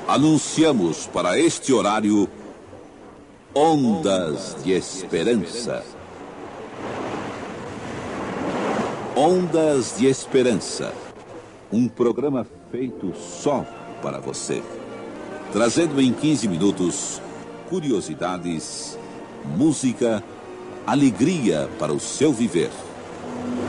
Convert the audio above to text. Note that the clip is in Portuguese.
Anunciamos para este horário Ondas de Esperança. Ondas de Esperança. Um programa feito só para você. Trazendo em 15 minutos curiosidades, música, alegria para o seu viver.